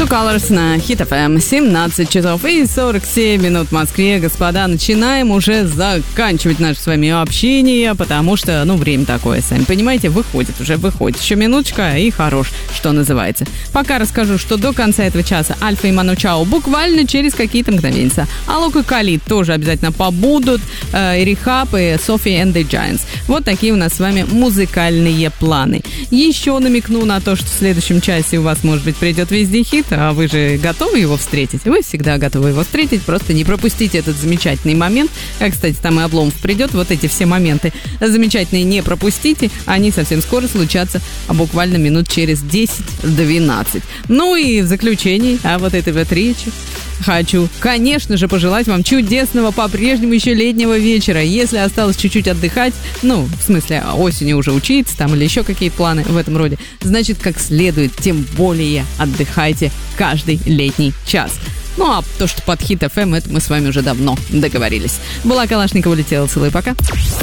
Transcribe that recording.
Two Colors на Hit FM. 17 часов и 47 минут в Москве. Господа, начинаем уже заканчивать наше с вами общение, потому что, время такое, сами понимаете, выходит. Еще минуточка и хорош, что называется. Пока расскажу, что до конца этого часа Альфа и Ману Чао буквально через какие-то мгновения. Алок и Калид тоже обязательно побудут. Рихаб и Софи and the Giants. Вот такие у нас с вами музыкальные планы. Еще намекну на то, что в следующем часе у вас, может быть, придет везде хит, а вы же готовы его встретить? Вы всегда готовы его встретить, просто не пропустите этот замечательный момент. Кстати, там и Обломов придет, вот эти все моменты замечательные не пропустите, они совсем скоро случатся, буквально минут через 10-12. Ну и в заключении вот этой вот речи хочу, конечно же, пожелать вам чудесного по-прежнему еще летнего вечера. Если осталось чуть-чуть отдыхать, в смысле осенью уже учиться там или еще какие-то планы в этом роде, значит, как следует, тем более отдыхайте каждый летний час. А то, что под Hit FM, это мы с вами уже давно договорились. Была Калашникова, улетела, целую, пока.